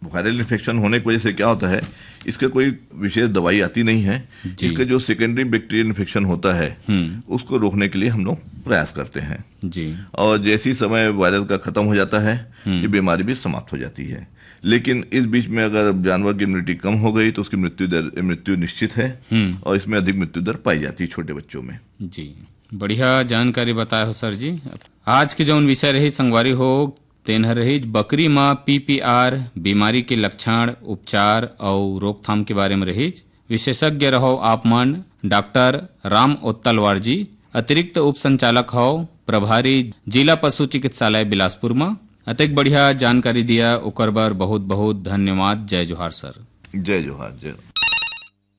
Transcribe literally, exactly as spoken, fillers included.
Viral infection होने की वजह से क्या होता है, इसका कोई विशेष दवाई आती नहीं है। इसका जो सेकेंडरी बैक्टीरियल इन्फेक्शन होता है उसको रोकने के लिए हम लोग प्रयास करते हैं जी। और जैसी समय वायरल का खत्म हो जाता है ये बीमारी भी समाप्त हो जाती है। लेकिन इस बीच में अगर जानवर की इम्यूनिटी कम हो गई तो उसकी मृत्यु दर मृत्यु निश्चित है और इसमें अधिक मृत्यु दर पाई जाती है छोटे बच्चों में जी। बढ़िया जानकारी बताए हो सर जी। आज के जौन विषय रही संगवारी हो तेन रही बकरी माँ पीपीआर बीमारी के लक्षण, उपचार और रोकथाम के बारे में रही। विशेषज्ञ रहो आप मन डॉक्टर राम ओत्तलवार जी, अतिरिक्त उप संचालक हो प्रभारी जिला पशु चिकित्सालय बिलासपुर में। अतिक बढ़िया जानकारी दिया ओकर बर बहुत बहुत धन्यवाद। जय जोहार सर। जय जोहार। जय